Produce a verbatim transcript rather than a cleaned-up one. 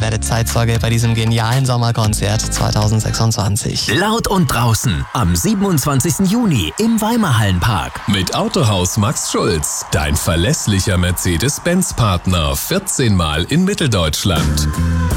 werdet Zeitzeuge bei diesem genialen Sommerkonzert zweitausendsechsundzwanzig. Laut und draußen am siebenundzwanzigsten Juni im Weimarhallenpark. Mit Autohaus Max Schulz, dein verlässlicher Mercedes-Benz-Partner, vierzehn Mal in Mitteldeutschland.